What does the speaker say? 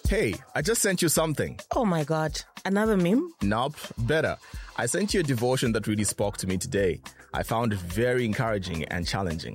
Hey, I just sent you something. Oh my God, another meme? Nope, better. I sent you a devotion that really spoke to me today. I found it very encouraging and challenging.